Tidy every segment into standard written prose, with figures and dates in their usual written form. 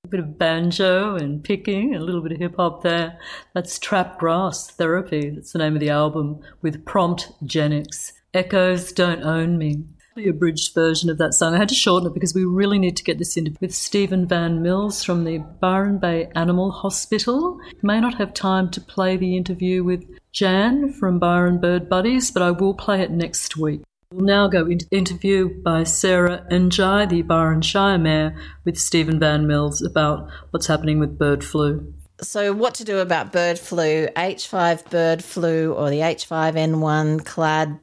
A bit of banjo and picking, a little bit of hip-hop there. That's Trap Grass Therapy. That's the name of the album, with Prompt Genix. Echoes Don't Own Me. The abridged version of that song. I had to shorten it because we really need to get this into with Stephen Van Mills from the Byron Bay Animal Hospital. May not have time to play the interview with Jan from Byron Bird Buddies, but I will play it next week. We'll now go into the interview by Sarah Njai, the Byron Shire Mayor, with Stephen Van Mills about what's happening with bird flu. So what to do about bird flu, H5 bird flu or the H5N1 clad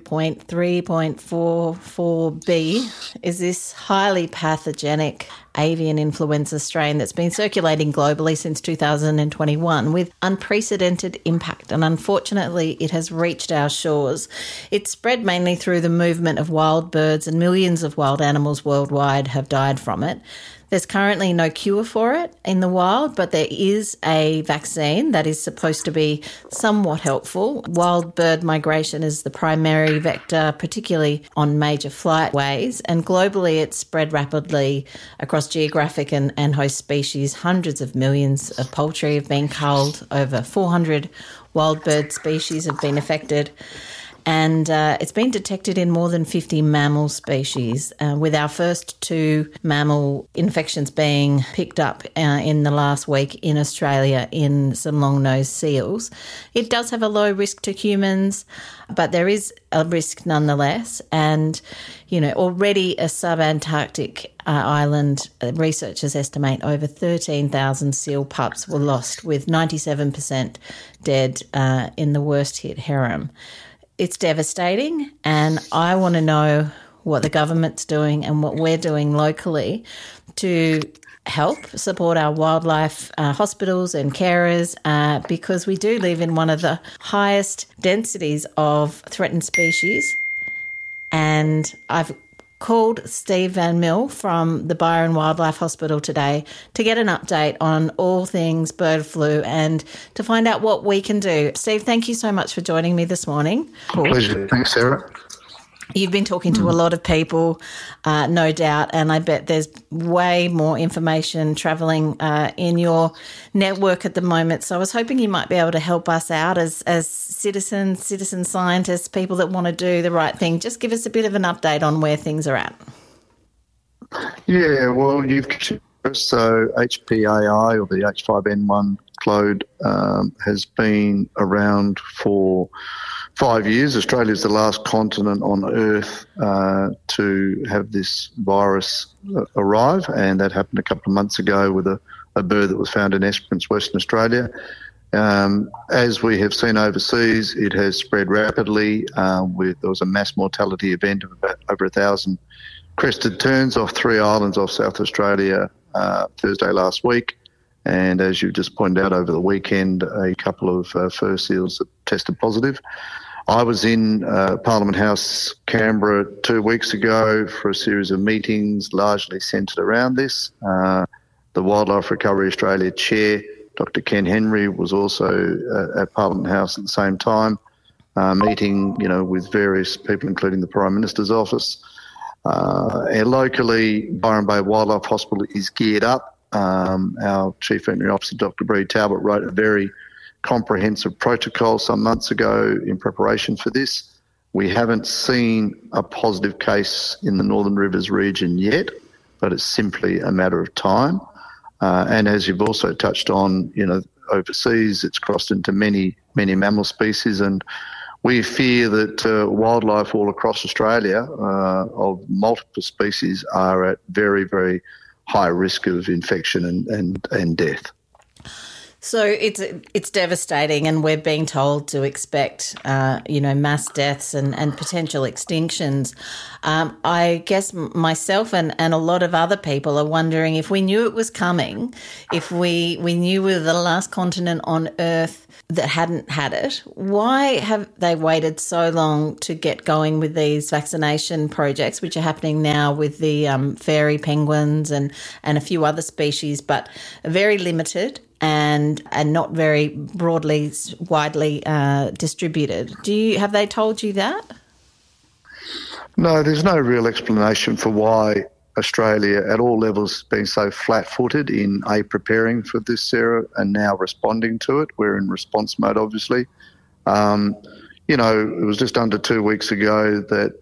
2.3.44b is this highly pathogenic avian influenza strain that's been circulating globally since 2021 with unprecedented impact, and unfortunately it has reached our shores. It's spread mainly through the movement of wild birds, and millions of wild animals worldwide have died from it. There's currently no cure for it in the wild, but there is a vaccine that is supposed to be somewhat helpful. Wild bird migration is the primary vector, particularly on major flightways, and globally it's spread rapidly across geographic and host species. Hundreds of millions of poultry have been culled, over 400 wild bird species have been affected. And it's been detected in more than 50 mammal species, with our first 2 mammal infections being picked up in the last week in Australia in some long-nosed seals. It does have a low risk to humans, but there is a risk nonetheless. And, you know, already a sub-Antarctic island, researchers estimate over 13,000 seal pups were lost, with 97% dead in the worst-hit harem. It's devastating, and I want to know what the government's doing and what we're doing locally to help support our wildlife hospitals and carers, because we do live in one of the highest densities of threatened species. And I've called Steve Van Mill from the Byron Wildlife Hospital today to get an update on all things bird flu and to find out what we can do. Steve, thank you so much for joining me this morning. Pleasure. Thanks, Sarah. You've been talking to a lot of people, no doubt, and I bet there's way more information travelling in your network at the moment. So I was hoping you might be able to help us out as citizen scientists, people that want to do the right thing. Just give us a bit of an update on where things are at. Yeah, well, so HPAI, or the H5N1 clade, has been around for 5 years. Australia is the last continent on Earth to have this virus arrive, and that happened a couple of months ago with a bird that was found in Esperance, Western Australia. As we have seen overseas, it has spread rapidly. There was a mass mortality event of about over 1,000 crested terns off 3 islands off South Australia Thursday last week. And as you just pointed out, over the weekend, a couple of fur seals that tested positive. I was in Parliament House, Canberra, 2 weeks ago for a series of meetings largely centred around this. The Wildlife Recovery Australia chair, Dr. Ken Henry, was also at Parliament House at the same time, meeting, with various people, including the Prime Minister's office. And locally, Byron Bay Wildlife Hospital is geared up. Our Chief Veterinary Officer, Dr. Bree Talbot, wrote a very comprehensive protocol some months ago in preparation for this. We haven't seen a positive case in the Northern Rivers region yet, but it's simply a matter of time. And as you've also touched on, overseas it's crossed into many, many mammal species, and we fear that wildlife all across Australia of multiple species are at very, very high risk of infection and death. So it's devastating, and we're being told to expect, mass deaths and potential extinctions. I guess myself and a lot of other people are wondering, if we knew it was coming, if we knew we were the last continent on Earth that hadn't had it, why have they waited so long to get going with these vaccination projects, which are happening now with the fairy penguins and a few other species, but very limited and not very widely distributed? Have they told you that? No, there's no real explanation for why Australia at all levels being so flat-footed in preparing for this, Sarah, and now responding to it. We're in response mode, obviously. It was just under 2 weeks ago that,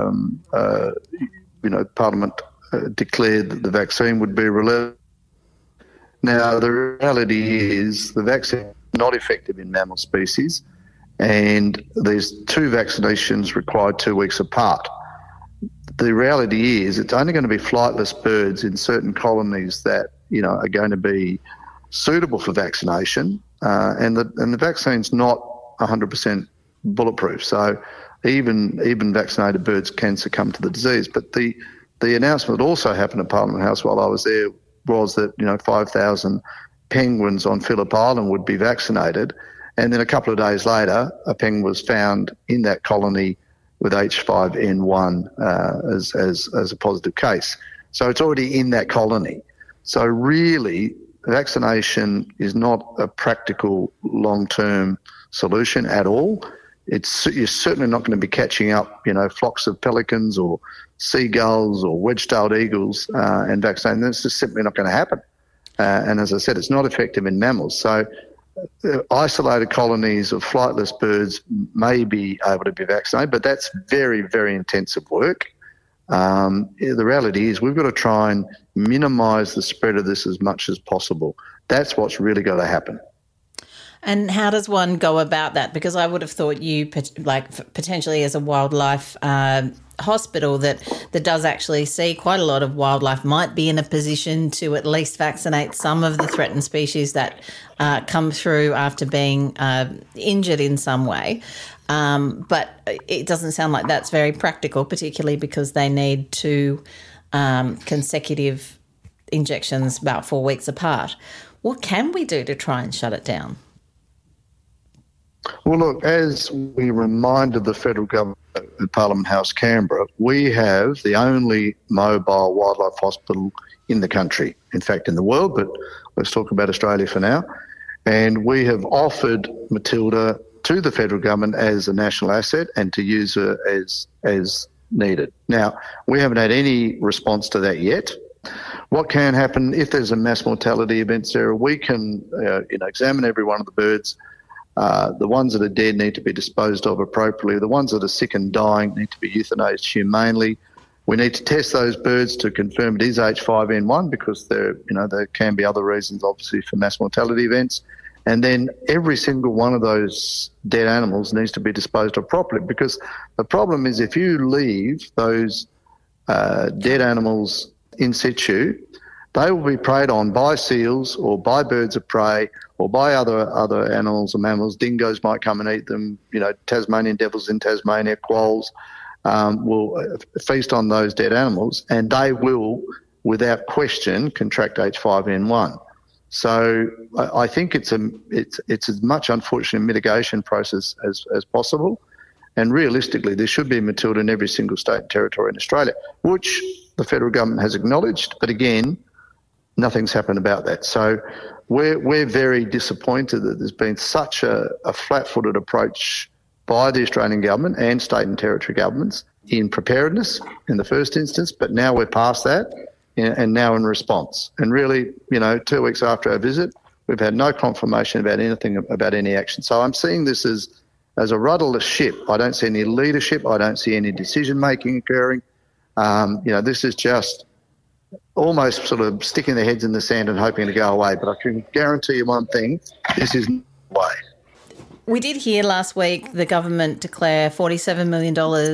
Parliament declared that the vaccine would be released. Now, the reality is the vaccine is not effective in mammal species, and there's 2 vaccinations required 2 weeks apart. The reality is it's only going to be flightless birds in certain colonies that, are going to be suitable for vaccination, and the vaccine's not 100% bulletproof. So even vaccinated birds can succumb to the disease. But the announcement that also happened at Parliament House while I was there was that 5,000 penguins on Phillip Island would be vaccinated, and then a couple of days later, a penguin was found in that colony with H5N1 as a positive case. So it's already in that colony. So really, vaccination is not a practical long-term solution at all. You're certainly not going to be catching up, flocks of pelicans or seagulls or wedge-tailed eagles and vaccinating. That's just simply not going to happen. And as I said, it's not effective in mammals. So isolated colonies of flightless birds may be able to be vaccinated, but that's very, very intensive work. The reality is we've got to try and minimise the spread of this as much as possible. That's what's really got to happen. And how does one go about that? Because I would have thought you, potentially as a wildlife hospital that does actually see quite a lot of wildlife, might be in a position to at least vaccinate some of the threatened species that come through after being injured in some way. But it doesn't sound like that's very practical, particularly because they need 2 consecutive injections about 4 weeks apart. What can we do to try and shut it down? Well, look, as we reminded the federal government at Parliament House, Canberra, we have the only mobile wildlife hospital in the country, in fact in the world, but let's talk about Australia for now. And we have offered Matilda to the federal government as a national asset and to use her as needed. Now, we haven't had any response to that yet. What can happen if there's a mass mortality event, Sarah? We can examine every one of the birds. The ones that are dead need to be disposed of appropriately. The ones that are sick and dying need to be euthanized humanely. We need to test those birds to confirm it is H5N1 because there can be other reasons, obviously, for mass mortality events. And then every single one of those dead animals needs to be disposed of properly, because the problem is if you leave those dead animals in situ, they will be preyed on by seals or by birds of prey or by other animals or mammals. Dingoes might come and eat them. Tasmanian devils in Tasmania, quolls will feast on those dead animals, and they will, without question, contract H5N1. So I think it's as much, unfortunately, a mitigation process as possible. And realistically, there should be a Matilda in every single state and territory in Australia, which the federal government has acknowledged. But again, nothing's happened about that. So we're very disappointed that there's been such a flat-footed approach by the Australian government and state and territory governments in preparedness in the first instance, but now we're past that and now in response. And really, 2 weeks after our visit, we've had no confirmation about anything, about any action. So I'm seeing this as a rudderless ship. I don't see any leadership. I don't see any decision-making occurring. This is just almost sort of sticking their heads in the sand and hoping to go away. But I can guarantee you one thing, this is no way. We did hear last week the government declare $47 million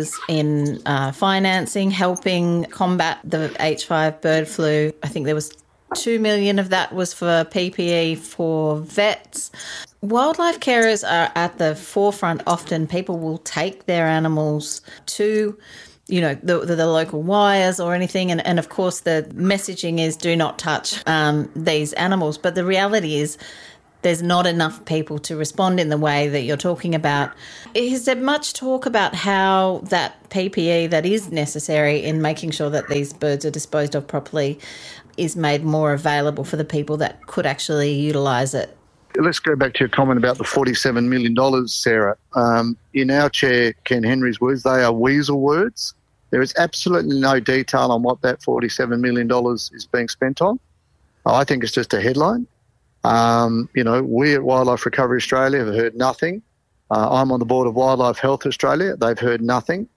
in financing, helping combat the H5 bird flu. I think there was $2 million of that was for PPE for vets. Wildlife carers are at the forefront often. People will take their animals to the local wires or anything. And of course, the messaging is do not touch these animals. But the reality is there's not enough people to respond in the way that you're talking about. Is there much talk about how that PPE that is necessary in making sure that these birds are disposed of properly is made more available for the people that could actually utilise it? Let's go back to your comment about the $47 million, Sarah. In our chair, Ken Henry's words, they are weasel words. There is absolutely no detail on what that $47 million is being spent on. I think it's just a headline. We at Wildlife Recovery Australia have heard nothing. I'm on the board of Wildlife Health Australia. They've heard nothing.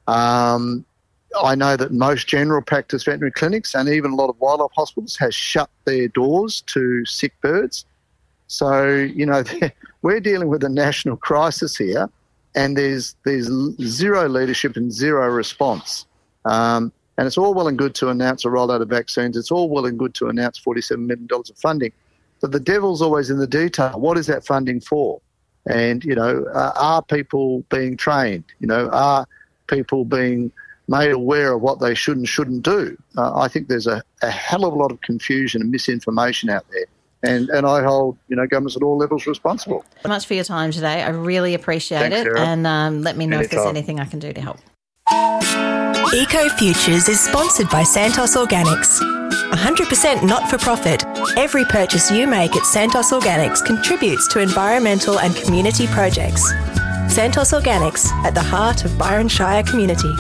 I know that most general practice veterinary clinics and even a lot of wildlife hospitals has shut their doors to sick birds. So, we're dealing with a national crisis here, and there's zero leadership and zero response. And it's all well and good to announce a rollout of vaccines. It's all well and good to announce $47 million of funding. But the devil's always in the detail. What is that funding for? And, are people being trained? Are people being made aware of what they should and shouldn't do? I think there's a hell of a lot of confusion and misinformation out there. And I hold, governments at all levels responsible. So much for your time today. I really appreciate it. Sarah. And let me know if there's anything I can do to help. Eco Futures is sponsored by Santos Organics. 100% not-for-profit. Every purchase you make at Santos Organics contributes to environmental and community projects. Santos Organics, at the heart of Byron Shire community.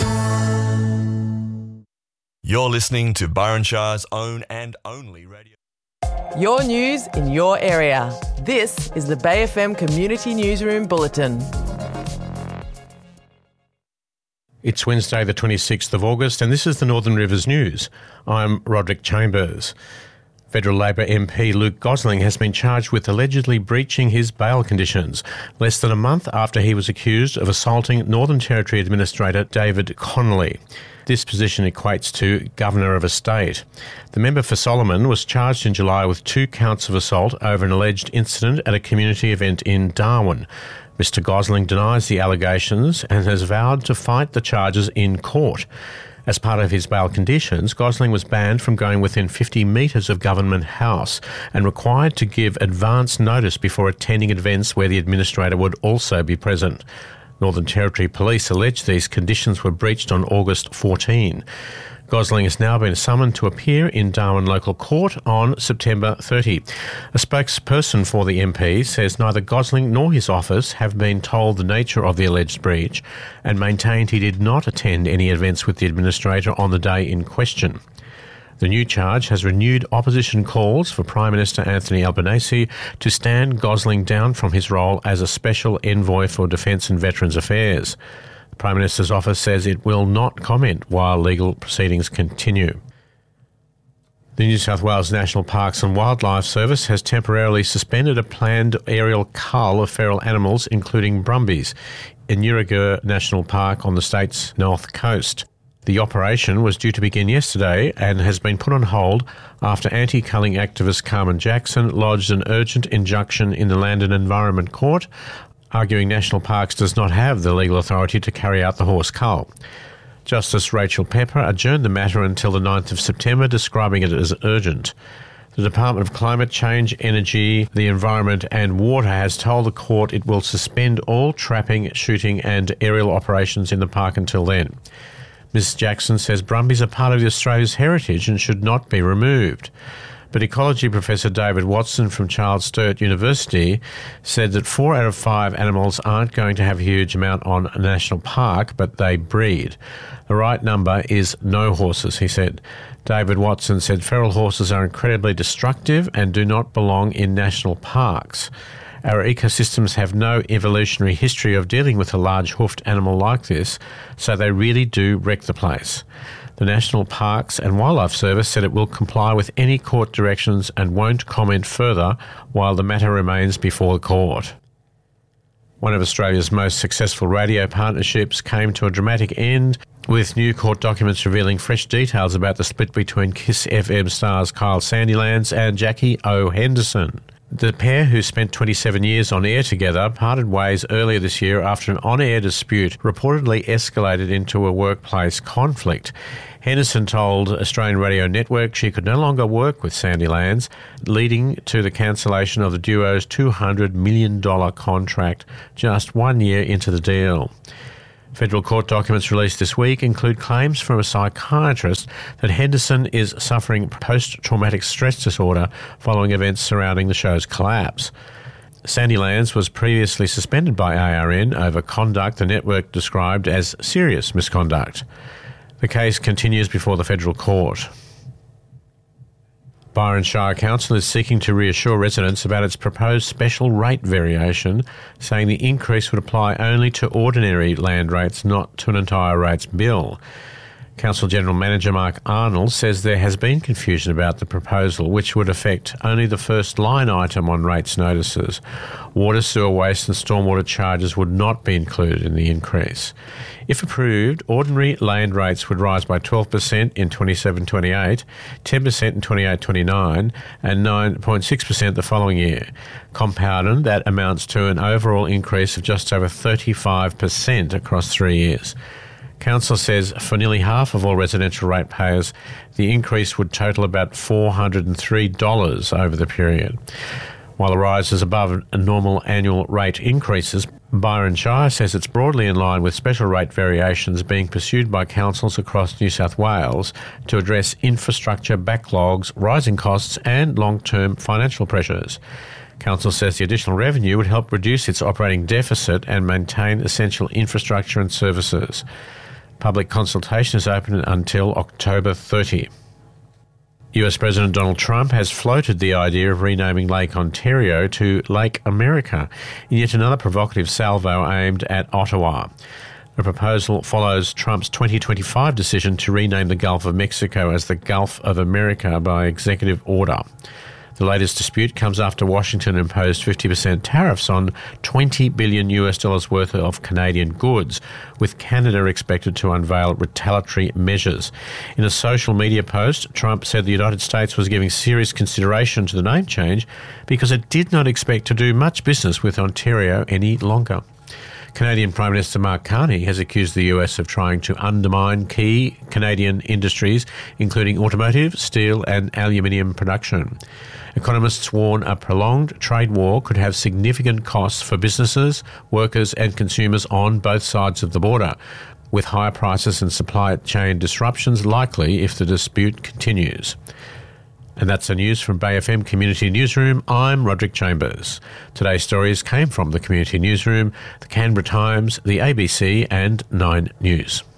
You're listening to Byron Shire's own and only radio. Your news in your area. This is the Bay FM Community Newsroom Bulletin. It's Wednesday the 26th of August and this is the Northern Rivers News. I'm Roderick Chambers. Federal Labor MP Luke Gosling has been charged with allegedly breaching his bail conditions less than a month after he was accused of assaulting Northern Territory Administrator David Connolly. This position equates to Governor of a state. The member for Solomon was charged in July with 2 counts of assault over an alleged incident at a community event in Darwin. Mr. Gosling denies the allegations and has vowed to fight the charges in court. As part of his bail conditions, Gosling was banned from going within 50 metres of Government House and required to give advance notice before attending events where the administrator would also be present. Northern Territory Police allege these conditions were breached on August 14. Gosling has now been summoned to appear in Darwin Local Court on September 30. A spokesperson for the MP says neither Gosling nor his office have been told the nature of the alleged breach and maintained he did not attend any events with the administrator on the day in question. The new charge has renewed opposition calls for Prime Minister Anthony Albanese to stand Gosling down from his role as a Special Envoy for Defence and Veterans Affairs. The Prime Minister's office says it will not comment while legal proceedings continue. The New South Wales National Parks and Wildlife Service has temporarily suspended a planned aerial cull of feral animals, including brumbies, in Yuragur National Park on the state's north coast. The operation was due to begin yesterday and has been put on hold after anti-culling activist Carmen Jackson lodged an urgent injunction in the Land and Environment Court, arguing National Parks does not have the legal authority to carry out the horse cull. Justice Rachel Pepper adjourned the matter until the 9th of September, describing it as urgent. The Department of Climate Change, Energy, the Environment and Water has told the court it will suspend all trapping, shooting and aerial operations in the park until then. Ms Jackson says brumbies are part of Australia's heritage and should not be removed. But ecology professor David Watson from Charles Sturt University said that 4 out of 5 animals aren't going to have a huge amount on a national park, but they breed. The right number is no horses, he said. David Watson said feral horses are incredibly destructive and do not belong in national parks. Our ecosystems have no evolutionary history of dealing with a large hoofed animal like this, so they really do wreck the place. The National Parks and Wildlife Service said it will comply with any court directions and won't comment further while the matter remains before the court. One of Australia's most successful radio partnerships came to a dramatic end, with new court documents revealing fresh details about the split between KISS FM stars Kyle Sandilands and Jackie O. Henderson. The pair, who spent 27 years on air together, parted ways earlier this year after an on-air dispute reportedly escalated into a workplace conflict. Henderson told Australian Radio Network she could no longer work with Sandilands, leading to the cancellation of the duo's $200 million contract just 1 year into the deal. Federal court documents released this week include claims from a psychiatrist that Henderson is suffering post-traumatic stress disorder following events surrounding the show's collapse. Sandylands was previously suspended by ARN over conduct the network described as serious misconduct. The case continues before the federal court. Byron Shire Council is seeking to reassure residents about its proposed special rate variation, saying the increase would apply only to ordinary land rates, not to an entire rates bill. Council General Manager Mark Arnold says there has been confusion about the proposal, which would affect only the first line item on rates notices. Water, sewer waste and stormwater charges would not be included in the increase. If approved, ordinary land rates would rise by 12% in 27-28, 10% in 28-29 and 9.6% the following year. Compounded, that amounts to an overall increase of just over 35% across 3 years. Council says for nearly half of all residential ratepayers, the increase would total about $403 over the period. While the rise is above normal annual rate increases, Byron Shire says it's broadly in line with special rate variations being pursued by councils across New South Wales to address infrastructure backlogs, rising costs and long-term financial pressures. Council says the additional revenue would help reduce its operating deficit and maintain essential infrastructure and services. Public consultation is open until October 30. US President Donald Trump has floated the idea of renaming Lake Ontario to Lake America in yet another provocative salvo aimed at Ottawa. The proposal follows Trump's 2025 decision to rename the Gulf of Mexico as the Gulf of America by executive order. The latest dispute comes after Washington imposed 50% tariffs on $20 billion worth of Canadian goods, with Canada expected to unveil retaliatory measures. In a social media post, Trump said the United States was giving serious consideration to the name change because it did not expect to do much business with Ontario any longer. Canadian Prime Minister Mark Carney has accused the US of trying to undermine key Canadian industries, including automotive, steel and aluminium production. Economists warn a prolonged trade war could have significant costs for businesses, workers and consumers on both sides of the border, with higher prices and supply chain disruptions likely if the dispute continues. And that's the news from Bay FM Community Newsroom. I'm Roderick Chambers. Today's stories came from the Community Newsroom, the Canberra Times, the ABC and 9 News.